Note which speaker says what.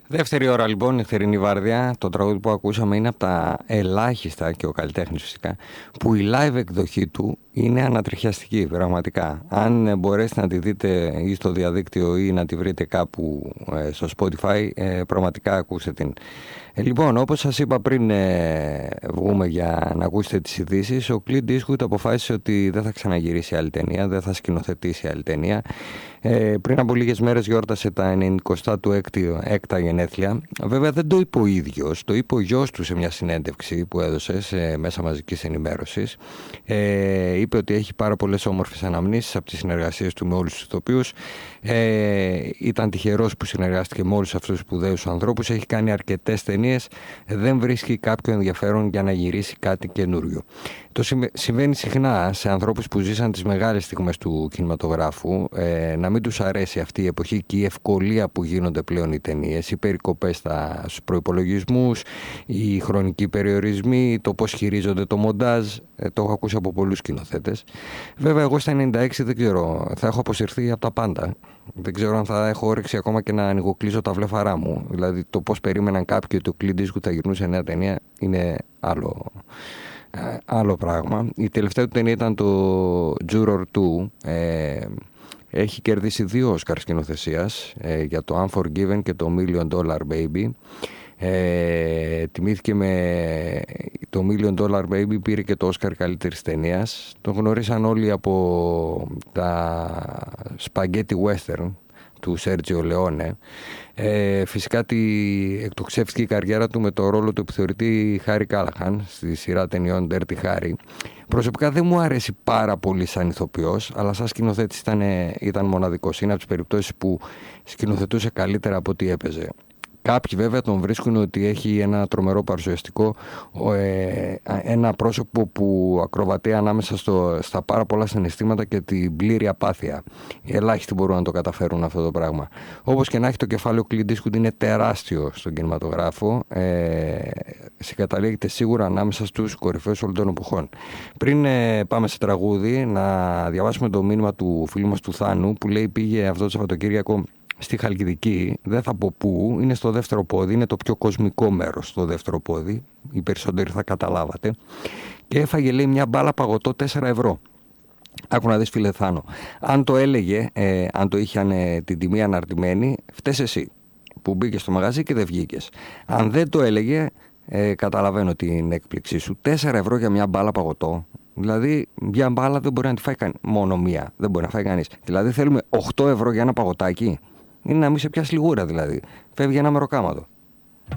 Speaker 1: Δεύτερη ώρα λοιπόν, νυχτερινή βάρδια. Το τραγούδι που ακούσαμε είναι από τα ελάχιστα, και ο καλλιτέχνης φυσικά, που η live εκδοχή του είναι ανατριχιαστική, πραγματικά. Αν μπορέσετε να τη δείτε ή στο διαδίκτυο ή να τη βρείτε κάπου στο Spotify, πραγματικά ακούστε την. Λοιπόν, όπως σας είπα πριν βγούμε για να ακούσετε τις ειδήσεις, ο Clint Eastwood αποφάσισε ότι δεν θα ξαναγυρίσει άλλη ταινία, δεν θα σκηνοθετήσει άλλη ταινία. Πριν από λίγες μέρες γιόρτασε τα 96 γενέθλια. Βέβαια δεν το είπε ο ίδιος, το είπε ο γιος του σε μια συνέντευξη που έδωσε σε μέσα μαζικής ενημέρωσης. Είπε ότι έχει πάρα πολλές όμορφες αναμνήσεις από τις συνεργασίες του με όλους τους ηθοποιούς. Ήταν τυχερός που συνεργάστηκε με όλους αυτούς τους σπουδαίους ανθρώπους. Έχει κάνει αρκετές ταινίες. Δεν βρίσκει κάποιο ενδιαφέρον για να γυρίσει κάτι καινούριο. Το συμβαίνει συχνά σε ανθρώπους που ζήσαν τις μεγάλες στιγμές του κινηματογράφου, να μην τους αρέσει αυτή η εποχή και η ευκολία που γίνονται πλέον οι ταινίες, οι περικοπές στους προϋπολογισμούς, οι χρονικοί περιορισμοί, το πώς χειρίζονται το μοντάζ. Το έχω ακούσει από πολλούς σκηνοθέτες. Βέβαια, εγώ στα 96 δεν ξέρω, θα έχω αποσυρθεί από τα πάντα. Δεν ξέρω αν θα έχω όρεξη ακόμα και να ανοιγοκλείσω τα βλέφαρά μου. Δηλαδή, το πώς περίμεναν κάποιοι ότι ο Clint Eastwood θα γυρνούσε νέα ταινία είναι άλλο πράγμα. Η τελευταία του ταινία ήταν το Juror 2. Έχει κερδίσει 2 Όσκαρ σκηνοθεσίας, για το Unforgiven και το $1 Million Baby. Τιμήθηκε με το $1 Million Baby, πήρε και το Όσκαρ καλύτερης ταινίας. Τον γνωρίσαν όλοι από τα Spaghetti Western του Σέρτζιο Λεόνε. Φυσικά εκτοξεύτηκε η καριέρα του με το ρόλο του επιθεωρητή Χάρι Κάλαχαν στη σειρά ταινιών Dirty Harry. Προσωπικά δεν μου αρέσει πάρα πολύ σαν ηθοποιός, αλλά σαν σκηνοθέτης ήταν μοναδικός. Είναι από τις περιπτώσεις που σκηνοθετούσε καλύτερα από ό,τι έπαιζε. Κάποιοι βέβαια τον βρίσκουν ότι έχει ένα τρομερό παρουσιαστικό, ένα πρόσωπο που ακροβατεί ανάμεσα στα πάρα πολλά συναισθήματα και την πλήρη απάθεια. Οι ελάχιστοι μπορούν να το καταφέρουν αυτό το πράγμα. Όπως και να έχει, το κεφάλαιο Clint Eastwood είναι τεράστιο στον κινηματογράφο. Συγκαταλέγεται σίγουρα ανάμεσα στους κορυφαίους όλων των εποχών. Πριν πάμε σε τραγούδι, να διαβάσουμε το μήνυμα του φίλου μας του Θάνου, που λέει πήγε αυτό το Σαββατοκύριακο στη Χαλκιδική, δεν θα πω πού, είναι στο δεύτερο πόδι, είναι το πιο κοσμικό μέρος στο δεύτερο πόδι, οι περισσότεροι θα καταλάβατε, και έφαγε, λέει, μια μπάλα παγωτό 4 ευρώ. Άκου να δεις, φίλε Θάνο, αν το έλεγε, αν το είχαν την τιμή αναρτημένη, φταίς εσύ που μπήκες στο μαγαζί και δεν βγήκες. Αν δεν το έλεγε, καταλαβαίνω την έκπληξή σου. 4 ευρώ για μια μπάλα παγωτό. Δηλαδή, μια μπάλα δεν μπορεί να τη φάει μόνο μία. Δεν μπορεί να φάει κανείς. Δηλαδή, θέλουμε 8 ευρώ για ένα παγωτάκι. Είναι να μην σε πιάσει λιγούρα, δηλαδή. Φεύγει ένα μεροκάματο.